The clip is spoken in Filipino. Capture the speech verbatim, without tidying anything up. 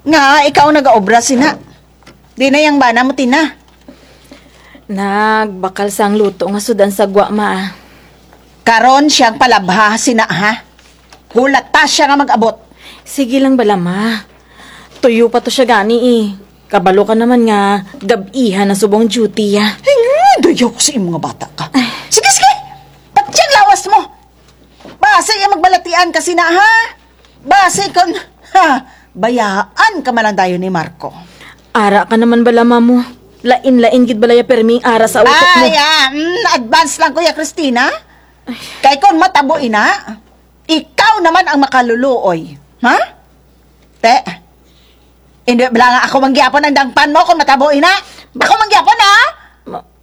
Nga, ikaw nag-aobra sina. Di na yung bana mo, tina. Nagbakal sang luto nga sudan sa gwa, ma. ah. Karon siyang palabha, sina, ha? Hulata siya nga mag-abot. Sige lang bala, ma. Tuyo pa to siya gani eh. Kabalo ka naman nga, gabihan na subong duty, ah. Ay, doyo ko sa imong mga bata ka. Sige, sige. Ba't siyang lawas mo? Base yung magbalatian kasi na, ha? Base kon, ha? Bayaan ka man lang tayo ni Marco. Ara ka naman bala, ma mo. Lain-lain gid balaya perming ara sa utok mo. Ay, ah, mm, advance lang, Kuya Christina. Kay kon matabo ina, ikaw naman ang makaluluoy. Ha? Te, hindi bala nga ako mangyapon ang dangpan mo kung matabo ina. Ako mangyapon, ha? Ma,